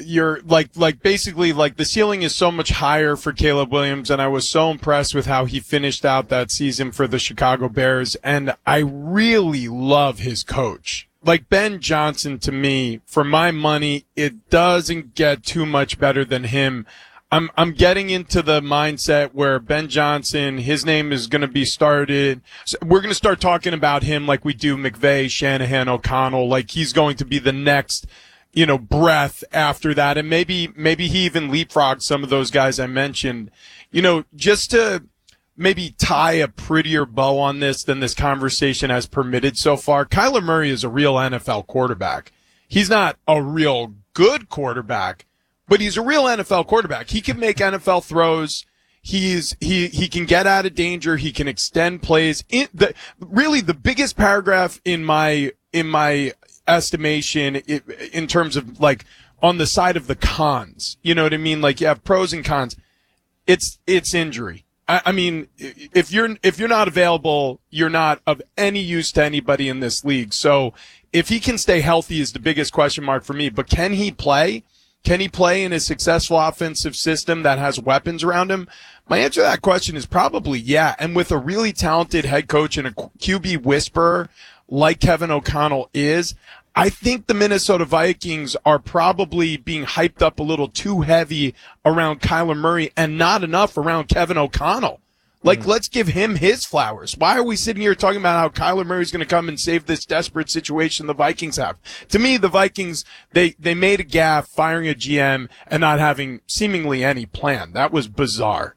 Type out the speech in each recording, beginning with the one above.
you're basically the ceiling is so much higher for Caleb Williams, and I was so impressed with how he finished out that season for the Chicago Bears, and I really love his coach. Like Ben Johnson, to me, for my money, it doesn't get too much better than him. I'm getting into the mindset where Ben Johnson, his name is going to be started. We're going to start talking about him like we do McVay, Shanahan, O'Connell, like he's going to be the next, breath after that. And maybe he even leapfrogs some of those guys I mentioned, just to maybe tie a prettier bow on this than this conversation has permitted so far. Kyler Murray is a real NFL quarterback. He's not a real good quarterback, but he's a real NFL quarterback. He can make NFL throws. He can get out of danger. He can extend plays. Really the biggest paragraph in my estimation in terms of on the side of the cons, you know what I mean? Like you have pros and cons. It's injury. I mean, if you're not available, you're not of any use to anybody in this league. So if he can stay healthy is the biggest question mark for me. But can he play? Can he play in a successful offensive system that has weapons around him? My answer to that question is probably yeah. And with a really talented head coach and a QB whisperer like Kevin O'Connell is, I think the Minnesota Vikings are probably being hyped up a little too heavy around Kyler Murray and not enough around Kevin O'Connell. Let's give him his flowers. Why are we sitting here talking about how Kyler Murray's going to come and save this desperate situation the Vikings have? To me, the Vikings, they made a gaffe firing a GM and not having seemingly any plan. That was bizarre.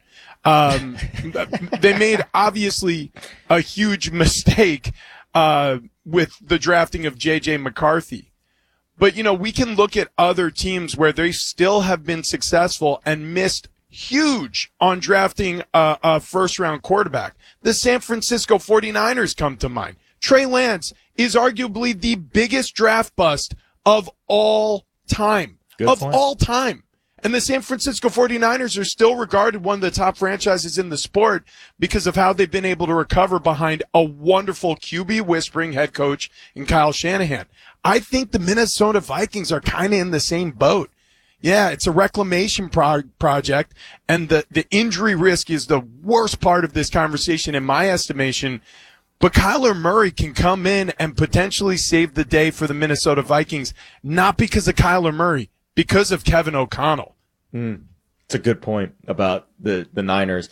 They made obviously a huge mistake, with the drafting of J.J. McCarthy. But, we can look at other teams where they still have been successful and missed huge on drafting a first-round quarterback. The San Francisco 49ers come to mind. Trey Lance is arguably the biggest draft bust of all time. All time. And the San Francisco 49ers are still regarded one of the top franchises in the sport because of how they've been able to recover behind a wonderful QB whispering head coach in Kyle Shanahan. I think the Minnesota Vikings are kind of in the same boat. Yeah, it's a reclamation project, and the injury risk is the worst part of this conversation in my estimation. But Kyler Murray can come in and potentially save the day for the Minnesota Vikings, not because of Kyler Murray, because of Kevin O'Connell. It's a good point about the Niners.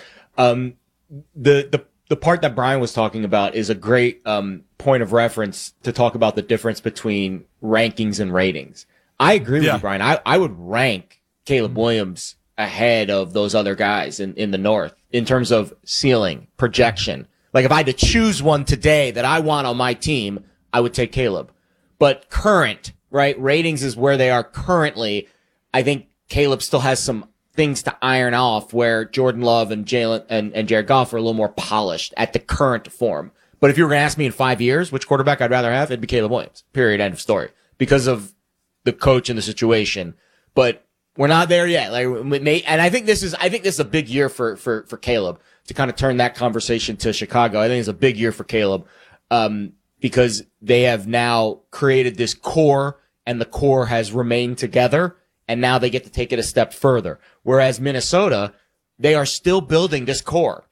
The part that Brian was talking about is a great point of reference to talk about the difference between rankings and ratings. I agree with you, Brian. I would rank Caleb Williams ahead of those other guys in the North in terms of ceiling, projection. Like if I had to choose one today that I want on my team, I would take Caleb. But current, right? Ratings is where they are currently. I think Caleb still has some things to iron off where Jordan Love and Jalen and Jared Goff are a little more polished at the current form. But if you were going to ask me in 5 years which quarterback I'd rather have, it'd be Caleb Williams. Period. End of story. Because of the coach and the situation. But we're not there yet. And I think this is a big year for Caleb to kind of turn that conversation to Chicago. I think it's a big year for Caleb, because they have now created this core and the core has remained together. And now they get to take it a step further. Whereas Minnesota, they are still building this core.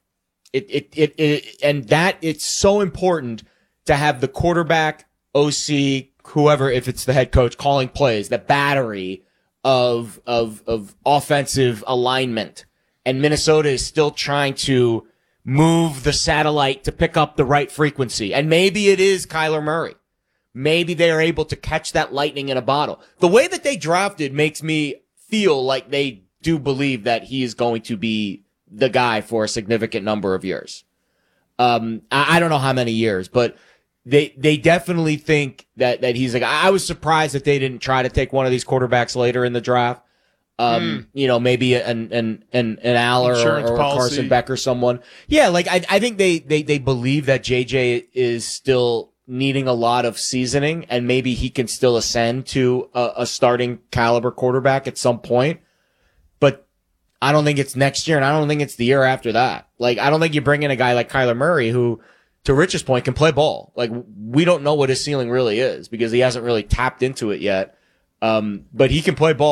And that it's so important to have the quarterback, OC, whoever, if it's the head coach, calling plays, the battery of offensive alignment. And Minnesota is still trying to move the satellite to pick up the right frequency. And maybe it is Kyler Murray. Maybe they are able to catch that lightning in a bottle. The way that they drafted makes me feel like they do believe that he is going to be the guy for a significant number of years. I don't know how many years, but they definitely think that he's like, I was surprised that they didn't try to take one of these quarterbacks later in the draft. Maybe an Aller or Carson Beck or someone. Yeah, I think they believe that JJ is still needing a lot of seasoning and maybe he can still ascend to a starting caliber quarterback at some point. But I don't think it's next year and I don't think it's the year after that. I don't think you bring in a guy like Kyler Murray who, to Rich's point, can play ball. We don't know what his ceiling really is because he hasn't really tapped into it yet. But he can play ball.